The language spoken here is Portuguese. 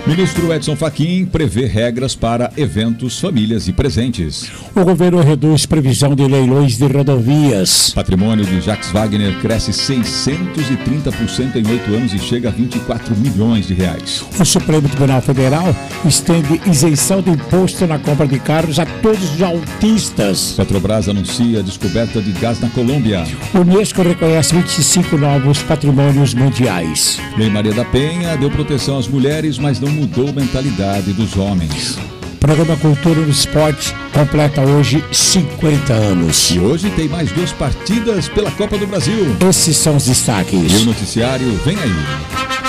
Ministro Edson Fachin prevê regras para eventos, famílias e presentes. O governo reduz previsão de leilões de rodovias. Patrimônio de Jacques Wagner cresce 630% em 8 anos e chega a 24 milhões de reais. O Supremo Tribunal Federal estende isenção de imposto na compra de carros a todos os autistas. Petrobras anuncia a descoberta de gás na Colômbia. O Unesco reconhece 25 novos patrimônios mundiais. Lei Maria da Penha deu proteção às mulheres, mas não mudou a mentalidade dos homens. Programa Cultura no Esporte completa hoje 50 anos. E hoje tem mais 2 partidas pela Copa do Brasil. Esses são os destaques. E o noticiário vem aí.